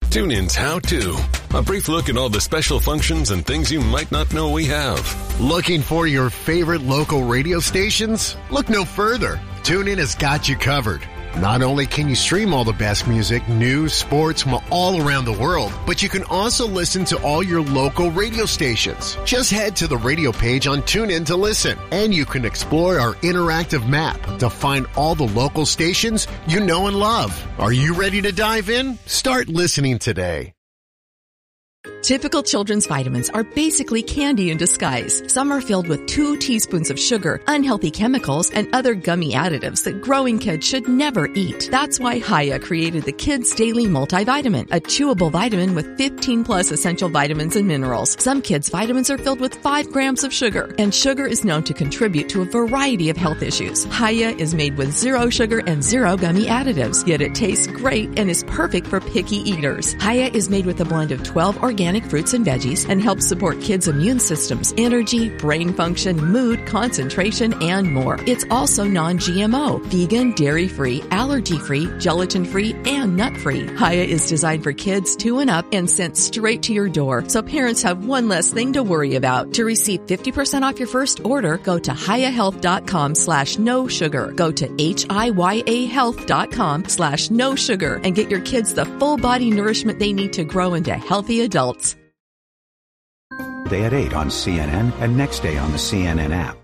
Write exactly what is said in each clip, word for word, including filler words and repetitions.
TuneIn's How To. A brief look at all the special functions and things you might not know we have. Looking for your favorite local radio stations? Look no further. TuneIn has got you covered. Not only can you stream all the best music, news, sports from all around the world, but you can also listen to all your local radio stations. Just head to the radio page on TuneIn to listen, and you can explore our interactive map to find all the local stations you know and love. Are you ready to dive in? Start listening today. Typical children's vitamins are basically candy in disguise. Some are filled with two teaspoons of sugar, unhealthy chemicals, and other gummy additives that growing kids should never eat. That's why Hiya created the Kids Daily Multivitamin, a chewable vitamin with fifteen plus essential vitamins and minerals. Some kids' vitamins are filled with five grams of sugar, and sugar is known to contribute to a variety of health issues. Hiya is made with zero sugar and zero gummy additives, yet it tastes great and is perfect for picky eaters. Hiya is made with a blend of twelve organic fruits and veggies and helps support kids' immune systems, energy, brain function, mood, concentration, and more. It's also non-G M O, vegan, dairy-free, allergy-free, gelatin-free, and nut-free. Hiya is designed for kids two and up and sent straight to your door, so parents have one less thing to worry about. To receive fifty percent off your first order, go to hiyahealth.com slash no sugar. Go to H-I-Y-A health.com slash no sugar and get your kids the full body nourishment they need to grow into healthy adults. Day at eight on C N N and next day on the C N N app.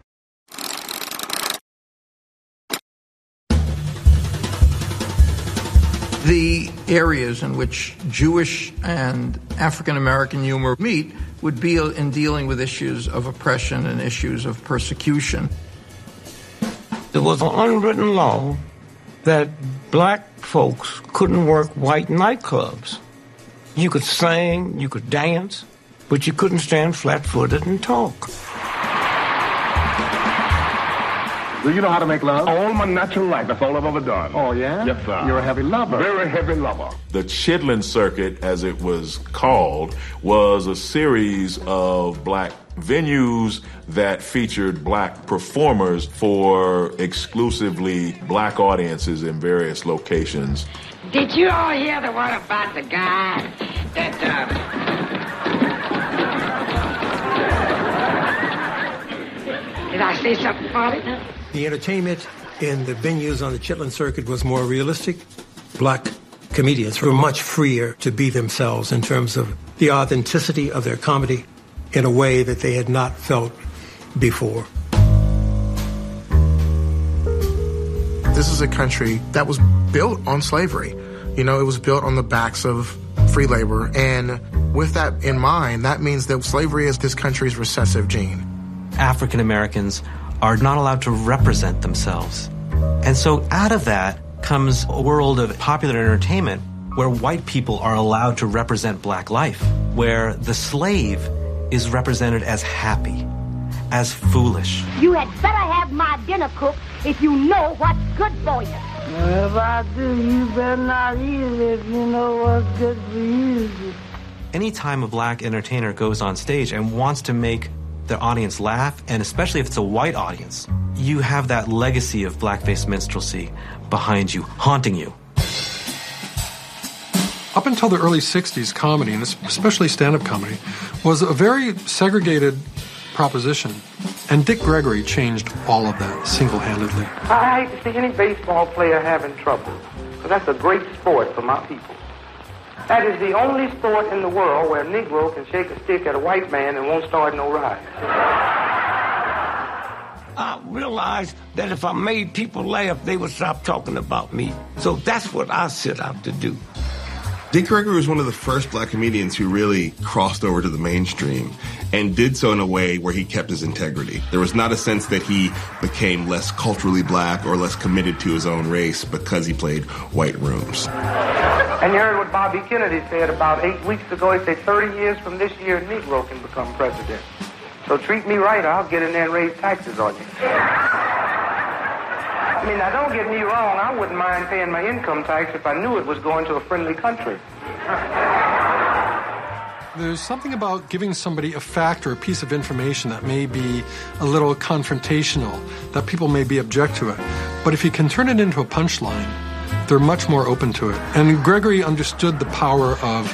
The areas in which Jewish and African American humor meet would be in dealing with issues of oppression and issues of persecution. There was an unwritten law that black folks couldn't work white nightclubs. You could sing, you could dance, but you couldn't stand flat-footed and talk. Do you know how to make love? All my natural life. That's all I've ever done. Oh, yeah? Yes, sir. You're a heavy lover. Very heavy lover. The Chitlin Circuit, as it was called, was a series of black venues that featured black performers for exclusively black audiences in various locations. Did you all hear the one about the guy that, uh... Did I say something funny? The entertainment in the venues on the Chitlin Circuit was more realistic. Black comedians were much freer to be themselves in terms of the authenticity of their comedy in a way that they had not felt before. This is a country that was built on slavery. You know, it was built on the backs of free labor. And with that in mind, that means that slavery is this country's recessive gene. African Americans are not allowed to represent themselves. And so out of that comes a world of popular entertainment where white people are allowed to represent black life, where the slave is represented as happy, as foolish. You had better have my dinner cooked if you know what's good for you. If I do, you better not eat it if you know what's good for you. Anytime a black entertainer goes on stage and wants to make their audience laugh, and especially if it's a white audience, you have that legacy of blackface minstrelsy behind you, haunting you. Up until the early sixties, comedy, and especially stand-up comedy, was a very segregated proposition. And Dick Gregory changed all of that single-handedly. I hate to see any baseball player having trouble, because that's a great sport for my people. That is the only sport in the world where a Negro can shake a stick at a white man and won't start no riot. I realized that if I made people laugh, they would stop talking about me. So that's what I set out to do. Dick Gregory was one of the first black comedians who really crossed over to the mainstream and did so in a way where he kept his integrity. There was not a sense that he became less culturally black or less committed to his own race because he played white rooms. And you heard what Bobby Kennedy said about eight weeks ago. He said thirty years from this year, a Negro can become president. So treat me right, I'll get in there and raise taxes on you. I mean, now don't get me wrong, I wouldn't mind paying my income tax if I knew it was going to a friendly country. There's something about giving somebody a fact or a piece of information that may be a little confrontational, that people may be object to it. But if you can turn it into a punchline, they're much more open to it. And Gregory understood the power of